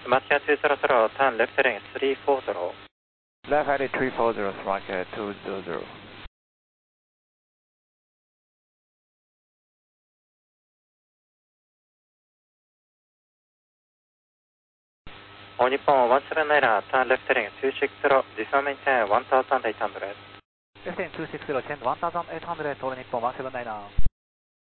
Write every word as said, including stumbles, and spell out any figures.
Matiya two zero zero, turn left heading three four zero. Left heading three four zero, Matiya two zero zero. All Nippon one seven niner, turn left heading two six zero, descend maintain one thousand eight hundred. Left heading two six zero, change one thousand eight hundred, All Nippon one seven niner.